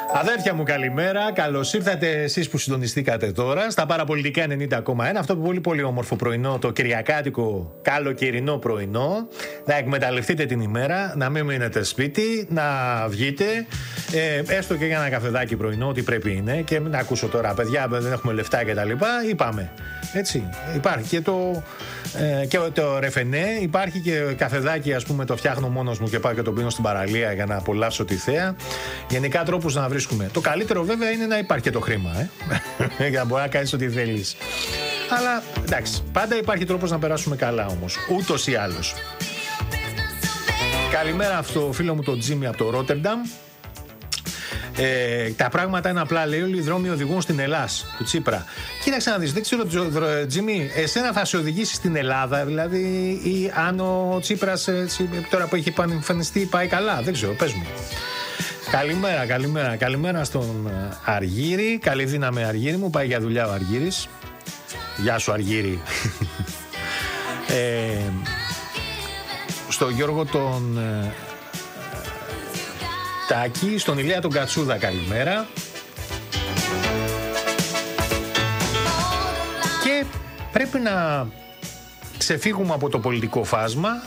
Αδέρφια μου, καλημέρα. Καλώς ήρθατε εσείς που συντονιστήκατε τώρα στα Παραπολιτικά 90,1. Αυτό το πολύ πολύ όμορφο πρωινό, το κυριακάτικο καλοκαιρινό πρωινό. Να εκμεταλλευτείτε την ημέρα, να μην μείνετε σπίτι, να βγείτε, έστω και για ένα καφεδάκι πρωινό, ό,τι πρέπει είναι. Και μην ακούσω τώρα, παιδιά, δεν έχουμε λεφτά κτλ. Είπαμε. Έτσι. Υπάρχει και το ρεφενέ, υπάρχει και καφεδάκι, ας πούμε, το φτιάχνω μόνος μου και πάω και το πίνω στην παραλία για να απολαύσω τη θέα. Γενικά τρόπους να βρίσκουμε. Το καλύτερο βέβαια είναι να υπάρχει και το χρήμα, για να μπορεί να κάνεις ό,τι θέλεις. Αλλά εντάξει, πάντα υπάρχει τρόπος να περάσουμε καλά όμως, ούτως ή άλλως. Καλημέρα στο φίλο μου τον Τζίμι από το Ρότερνταμ. Τα πράγματα είναι απλά, λέει, όλοι οι δρόμοι οδηγούν στην Ελλάς του Τσίπρα. Κοίταξε να δεις, δεν ξέρω, Τζίμι, εσένα θα σε οδηγήσει στην Ελλάδα, δηλαδή, ή αν ο Τσίπρας τώρα που έχει εμφανιστεί πάει καλά, δεν ξέρω, πες μου. Καλημέρα στον Αργύρη. Καλή δύναμη, Αργύρη μου. Πάει για δουλειά ο Αργύρης. Γεια σου, Αργύρη. Στον Γιώργο τον Τάκη. Στον Ηλία τον Κατσούδα, καλημέρα. Και πρέπει να ξεφύγουμε από το πολιτικό φάσμα,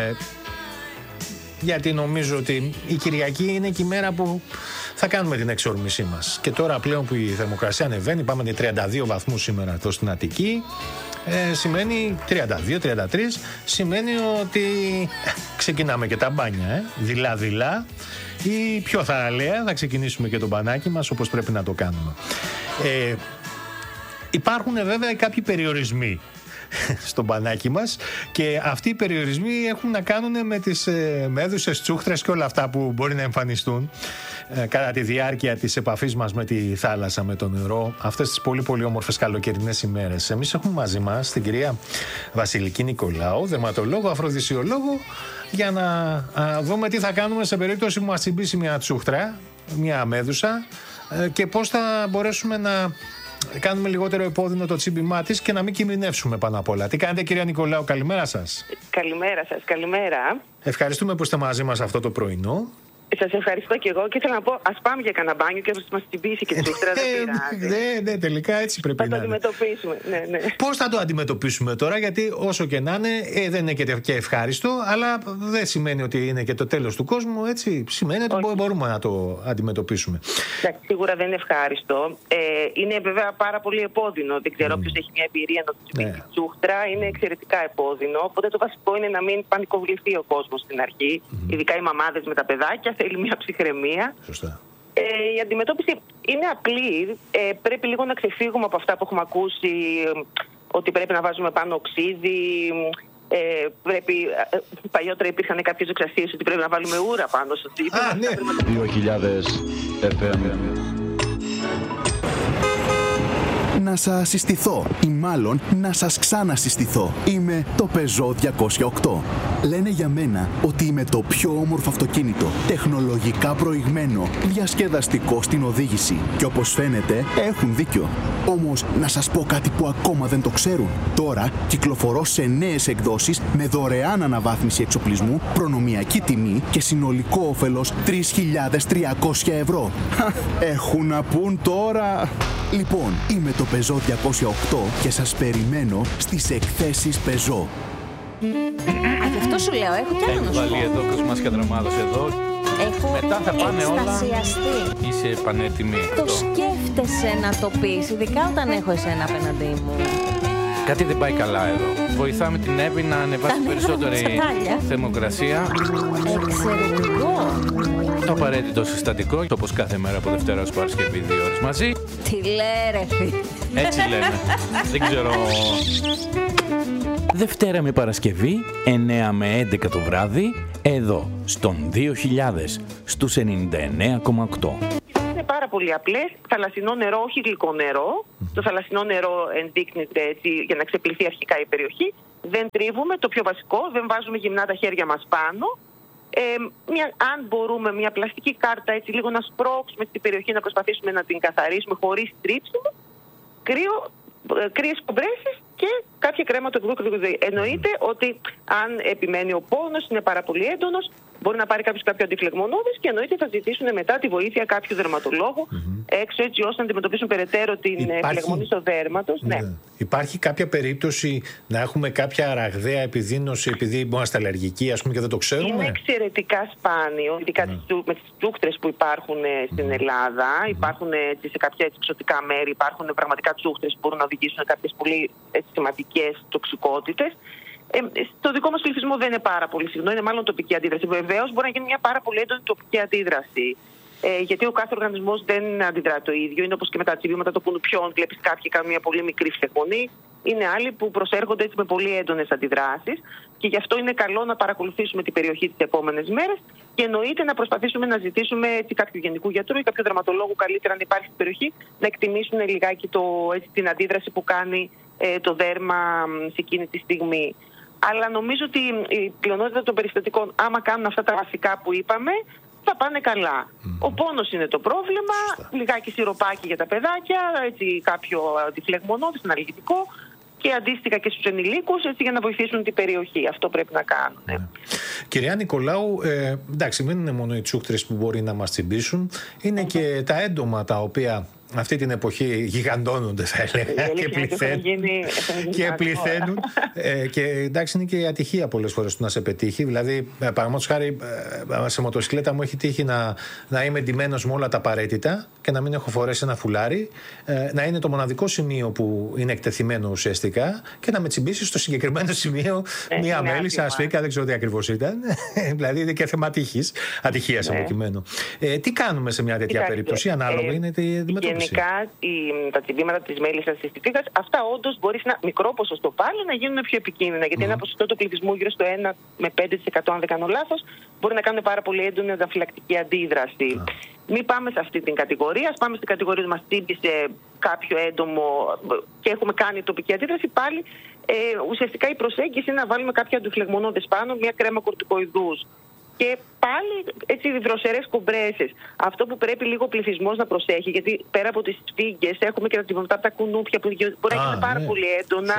γιατί νομίζω ότι η Κυριακή είναι και η μέρα που θα κάνουμε την εξόρμησή μας. Και τώρα πλέον που η θερμοκρασία ανεβαίνει, πάμε για 32 βαθμούς σήμερα εδώ στην Αττική, σημαίνει 32-33, σημαίνει ότι ξεκινάμε και τα μπάνια, δειλά-δειλά, ή πιο θαραλέα θα ξεκινήσουμε και το μπανάκι μας όπως πρέπει να το κάνουμε. Υπάρχουν βέβαια κάποιοι περιορισμοί στο μπανάκι μας και αυτοί οι περιορισμοί έχουν να κάνουν με τις μέδουσες, τσούχτρες και όλα αυτά που μπορεί να εμφανιστούν κατά τη διάρκεια της επαφής μας με τη θάλασσα, με το νερό, αυτές τις πολύ πολύ όμορφες καλοκαιρινές ημέρες. Εμείς έχουμε μαζί μας την κυρία Βασιλική Νικολάου, δερματολόγο, αφροδισιολόγο, για να δούμε τι θα κάνουμε σε περίπτωση που μας τσιμπήσει μια τσούχτρα, μια μέδουσα, και πώς θα μπορέσουμε να κάνουμε λιγότερο επώδυνο το τσίμπημά της και να μην κινδυνεύσουμε πάνω απ' όλα. Τι κάνετε, κυρία Νικολάου, καλημέρα σας. Καλημέρα σας, καλημέρα. Ευχαριστούμε που είστε μαζί μας αυτό το πρωινό. Σας ευχαριστώ και εγώ και ήθελα να πω, ας πάμε για κανένα μπάνιο και ας μας τσιμπήσει και τσούχτρα, δεν πειράζει. Ναι, τελικά έτσι πρέπει να είναι. Θα το αντιμετωπίσουμε, ναι. Πώς θα το αντιμετωπίσουμε τώρα, γιατί όσο και να είναι, δεν είναι και ευχάριστο, αλλά δεν σημαίνει ότι είναι και το τέλος του κόσμου, έτσι. Σημαίνει ότι μπορούμε να το αντιμετωπίσουμε. Σίγουρα δεν είναι ευχάριστο. Είναι βέβαια πάρα πολύ επώδυνο. Δεν ξέρω ποιος έχει μια εμπειρία να το τσιμπήσει τσούχτρα. Είναι εξαιρετικά επώδυνο. Οπότε το βασικό είναι να μην πανικοβληθεί ο κόσμος στην αρχή, ειδικά οι μαμάδες με τα παιδάκια. Θέλει μια ψυχραιμία. Σωστά. Η αντιμετώπιση είναι απλή. Πρέπει λίγο να ξεφύγουμε από αυτά που έχουμε ακούσει, ότι πρέπει να βάζουμε πάνω οξύδι. Παλιότερα υπήρχαν κάποιες δοξασίες ότι πρέπει να βάλουμε ούρα πάνω στο τσίπι. 2000 FM. Να σας συστηθώ ή μάλλον να σας ξανασυστηθώ. Είμαι το Peugeot 208. Λένε για μένα ότι είμαι το πιο όμορφο αυτοκίνητο, τεχνολογικά προηγμένο, διασκεδαστικό στην οδήγηση. Και όπως φαίνεται έχουν δίκιο. Όμως να σας πω κάτι που ακόμα δεν το ξέρουν. Τώρα κυκλοφορώ σε νέες εκδόσεις με δωρεάν αναβάθμιση εξοπλισμού, προνομιακή τιμή και συνολικό όφελος 3.300 ευρώ. Έχουν να πούν τώρα. Λοιπόν, είμαι το Peugeot 208 και σας περιμένω στις εκθέσεις Peugeot. Γι' αυτό σου λέω, έχω κι άλλο να σου πω. Βάλει εδώ κοσμάς και δραμάδος εδώ. Έχω μετά θα πάνε εκστασιαστεί. Όλα. Είσαι πανέτοιμη. Το σκέφτεσαι να το πεις, ειδικά όταν έχω εσένα απέναντί μου. Κάτι δεν πάει καλά εδώ. Βοηθάμε την Εύη να ανεβάσει περισσότερη θερμοκρασία. Εξαιρετικό. Το απαραίτητο συστατικό, όπως κάθε μέρα από Δευτέρα ως Παρασκευή 2 ώρες μαζί. Τι λέει ρε φίλε. Έτσι λένε. Δεν ξέρω. Δευτέρα με Παρασκευή, 9 με 11 το βράδυ, εδώ, στον 2000, στους 99,8. Είναι πάρα πολύ απλές. Θαλασσινό νερό, όχι γλυκό νερό. Το θαλασσινό νερό ενδείκνυται έτσι για να ξεπληθεί αρχικά η περιοχή. Δεν τρίβουμε, το πιο βασικό, δεν βάζουμε γυμνά τα χέρια μας πάνω. Αν μπορούμε μια πλαστική κάρτα έτσι λίγο να σπρώξουμε την περιοχή, να προσπαθήσουμε να την καθαρίσουμε χωρίς τρίψιμο, κρύες κομπρέσεις και κάποια κρέμα του γλυκού. Εννοείται ότι αν επιμένει ο πόνος, είναι πάρα πολύ έντονος, Μπορεί να πάρει κάποιο αντιφλεγμονώδες και εννοείται θα ζητήσουν μετά τη βοήθεια κάποιου δερματολόγου έξω, έτσι ώστε να αντιμετωπίσουν περαιτέρω την φλεγμονή στο δέρματος. Ναι. Υπάρχει κάποια περίπτωση να έχουμε κάποια ραγδαία επιδείνωση επειδή είμαστε αλλεργικοί, ας πούμε, και δεν το ξέρουμε? Είναι εξαιρετικά σπάνιο, ειδικά με τις τσούχτρες που υπάρχουν στην Ελλάδα. Υπάρχουν σε κάποια εξωτικά μέρη, υπάρχουν πραγματικά τσούχτρες που μπορούν να οδηγήσουν σε κάποιες πολύ σημαντικές τοξικότητες. Στο δικό μας πληθυσμό δεν είναι πάρα πολύ συχνό, είναι μάλλον τοπική αντίδραση. Βεβαίως μπορεί να γίνει μια πάρα πολύ έντονη τοπική αντίδραση. Γιατί ο κάθε οργανισμός δεν αντιδρά το ίδιο. Είναι όπως και με τα τσιμπήματα των κουνουπιών. Βλέπεις κάποιοι κάνουν μια πολύ μικρή φλεγμονή. Είναι άλλοι που προσέρχονται έτσι με πολύ έντονες αντιδράσεις. Και γι' αυτό είναι καλό να παρακολουθήσουμε την περιοχή τις επόμενες μέρες. Και εννοείται να προσπαθήσουμε να ζητήσουμε κάποιο γενικού γιατρού ή κάποιο δερματολόγο, καλύτερα αν υπάρχει στην περιοχή, να εκτιμήσουν λιγάκι την αντίδραση που κάνει το δέρμα σε εκείνη τη στιγμή. Αλλά νομίζω ότι η πλειονότητα των περιστατικών, άμα κάνουν αυτά τα βασικά που είπαμε, θα πάνε καλά. Ο πόνος είναι το πρόβλημα, λιγάκι σιροπάκι για τα παιδάκια, έτσι, κάποιο αντιφλεγμονώδες, αναλγητικό και αντίστοιχα και στους ενηλίκους, έτσι, για να βοηθήσουν την περιοχή. Αυτό πρέπει να κάνουν. Κυρία Νικολάου, εντάξει, δεν είναι μόνο οι τσούχτρες που μπορεί να μας τσιμπήσουν, είναι και τα έντομα τα οποία αυτή την εποχή γιγαντώνονται, θα έλεγα, και πληθαίνουν. Και εντάξει, είναι και η ατυχία πολλές φορές του να σε πετύχει. Δηλαδή, παραδείγματος χάρη, σε μοτοσυκλέτα μου έχει τύχει να είμαι ντυμένος με όλα τα απαραίτητα και να μην έχω φορέσει ένα φουλάρι, να είναι το μοναδικό σημείο που είναι εκτεθειμένο ουσιαστικά και να με τσιμπήσει στο συγκεκριμένο σημείο μία μέλισσα, ασφίκα, δεν ξέρω τι ακριβώς ήταν. Δηλαδή, είναι και θέμα ατυχίας από κειμένο. Τι κάνουμε σε μια τέτοια περίπτωση, ανάλογα είναι τη αντιμετώπιση? Γενικά, τα τσιμπήματα της μέλισσας της φύγας, αυτά όντως μπορεί σε ένα μικρό ποσοστό πάλι να γίνουν πιο επικίνδυνα. Γιατί ένα ποσοστό του πληθυσμού γύρω στο 1 με 5%, αν δεν κάνω λάθος, μπορεί να κάνουν πάρα πολύ έντονη αναφυλακτική αντίδραση. Μην πάμε σε αυτή την κατηγορία. Ας πάμε στην κατηγορία που μας τσίμπησε κάποιο έντομο και έχουμε κάνει τοπική αντίδραση. Πάλι ουσιαστικά η προσέγγιση είναι να βάλουμε κάποια αντιφλεγμονώδες πάνω, μια κρέμα κορτικοειδούς. Και πάλι έτσι δροσερές κομπρέσες. Αυτό που πρέπει λίγο ο πληθυσμός να προσέχει, γιατί πέρα από τις φύγες έχουμε και τα τσιμπήματα από τα κουνούπια που μπορεί να είναι πάρα πολύ έντονα.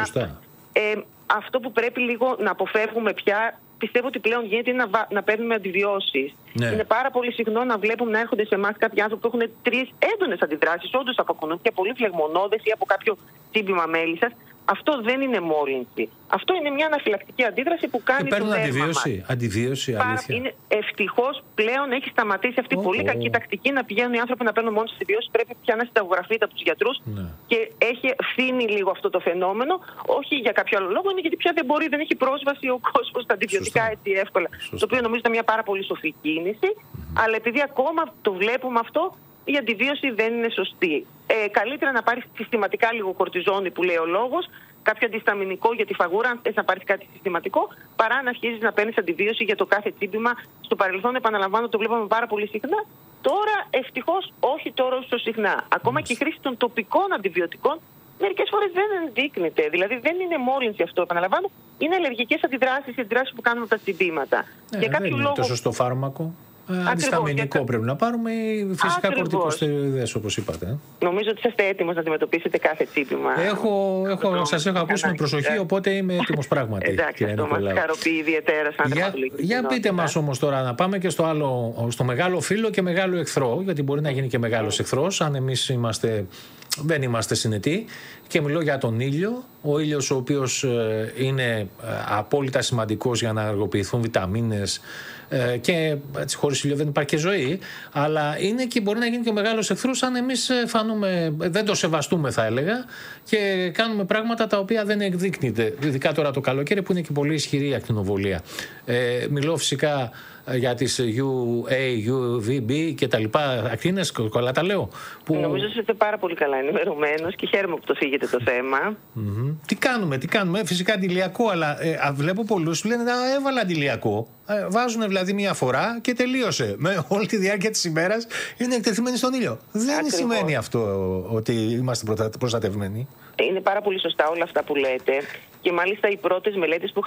Αυτό που πρέπει λίγο να αποφεύγουμε πια, πιστεύω ότι πλέον γίνεται, είναι να παίρνουμε αντιβιώσεις. Είναι πάρα πολύ συχνό να βλέπουμε να έρχονται σε εμάς κάποιοι άνθρωποι που έχουν 3 έντονες αντιδράσεις, όντως από κουνούπια, πολύ φλεγμονώδες ή από κάποιο τσίμπημα μέλισσας. Αυτό δεν είναι μόλυνση. Αυτό είναι μια αναφυλακτική αντίδραση που κάνει το δέρμα μας. Αντιβίωση, αλήθεια. Ευτυχώς πλέον έχει σταματήσει αυτή η πολύ κακή τακτική να πηγαίνουν οι άνθρωποι να παίρνουν μόνο στις αντιβιώσεις. Πρέπει πια να συνταγογραφείτε από τους γιατρούς και έχει φθήνει λίγο αυτό το φαινόμενο. Όχι για κάποιο άλλο λόγο, είναι γιατί πια δεν έχει πρόσβαση ο κόσμος στα αντιβιωτικά έτσι εύκολα. Το οποίο νομίζω ήταν μια πάρα πολύ σοφή κίνηση. Αλλά επειδή ακόμα το βλέπουμε αυτό, η αντιβίωση δεν είναι σωστή. Καλύτερα να πάρεις συστηματικά λίγο κορτιζόνη που λέει ο λόγος, κάποιο αντισταμινικό για τη φαγούρα, αν θες να πάρεις κάτι συστηματικό, παρά να αρχίζεις να παίρνεις αντιβίωση για το κάθε τσίμπημα. Στο παρελθόν, επαναλαμβάνω, το βλέπαμε πάρα πολύ συχνά. Τώρα, ευτυχώς, όχι τώρα όσο συχνά. Ακόμα και η χρήση των τοπικών αντιβιωτικών μερικές φορές δεν ενδείκνυται. Δηλαδή, δεν είναι μόλυνση αυτό, επαναλαμβάνω. Είναι αλλεργικές αντιδράσεις, οι αντιδράσεις που κάνουμε τα τσιμπήματα. Για κάποιο λόγο. Είναι το σωστό φάρμακο. Αντισταμινικό πρέπει να πάρουμε ή φυσικά κορτικοστεροειδές, όπως είπατε. Νομίζω ότι είστε έτοιμος να αντιμετωπίσετε κάθε τσίπημα. Σας έχω ακούσει με προσοχή, οπότε είμαι έτοιμος πράγματι. Εντάξει, αυτό μας χαροποιεί ιδιαίτερα σαν θεματολογική. Για πείτε μας όμως τώρα να πάμε και στο μεγάλο φίλο και μεγάλο εχθρό, γιατί μπορεί να γίνει και μεγάλος εχθρός, αν εμείς δεν είμαστε συνετοί. Και μιλώ για τον ήλιο. Ο ήλιος, ο οποίος είναι απόλυτα σημαντικός για να ενεργοποιηθούν βιταμίνες, και έτσι, χωρίς ήλιο δεν υπάρχει και ζωή, αλλά είναι και μπορεί να γίνει και ο μεγάλος εχθρός αν εμείς δεν το σεβαστούμε, θα έλεγα, και κάνουμε πράγματα τα οποία δεν εκδείκνυται, ειδικά τώρα το καλοκαίρι που είναι και πολύ ισχυρή η ακτινοβολία. Μιλώ φυσικά για τις UA, UVB και τα λοιπά ακτίνες, καλά τα λέω. Νομίζω ότι είστε πάρα πολύ καλά ενημερωμένος και χαίρομαι που το φύγετε το θέμα. Τι κάνουμε, φυσικά αντιλιακό, αλλά βλέπω πολλούς που λένε έβαλα αντιλιακό. Βάζουν δηλαδή μία φορά και τελείωσε. Με όλη τη διάρκεια της ημέρας είναι εκτεθειμένοι στον ήλιο. Δεν σημαίνει αυτό ότι είμαστε προστατευμένοι. Είναι πάρα πολύ σωστά όλα αυτά που λέτε. Και μάλιστα οι πρώτες μελέτες που